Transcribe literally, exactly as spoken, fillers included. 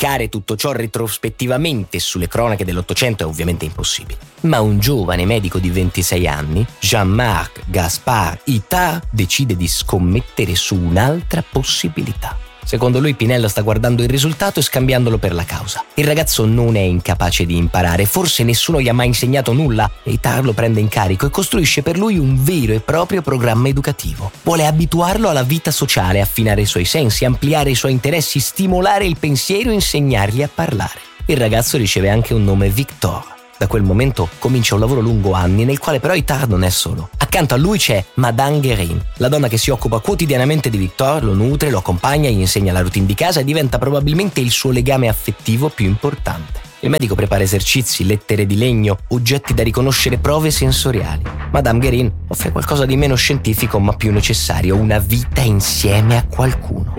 applicare tutto ciò retrospettivamente sulle cronache dell'Ottocento è ovviamente impossibile. Ma un giovane medico di ventisei anni, Jean-Marc Gaspard Itard, decide di scommettere su un'altra possibilità. Secondo lui Pinello sta guardando il risultato e scambiandolo per la causa. Il ragazzo non è incapace di imparare, forse nessuno gli ha mai insegnato nulla e Itard lo prende in carico e costruisce per lui un vero e proprio programma educativo. Vuole abituarlo alla vita sociale, affinare i suoi sensi, ampliare i suoi interessi, stimolare il pensiero e insegnargli a parlare. Il ragazzo riceve anche un nome, Victor. Da quel momento comincia un lavoro lungo anni, nel quale però Itard non è solo. Accanto a lui c'è Madame Guérin, la donna che si occupa quotidianamente di Victor, lo nutre, lo accompagna, gli insegna la routine di casa e diventa probabilmente il suo legame affettivo più importante. Il medico prepara esercizi, lettere di legno, oggetti da riconoscere, prove sensoriali. Madame Guérin offre qualcosa di meno scientifico ma più necessario, una vita insieme a qualcuno.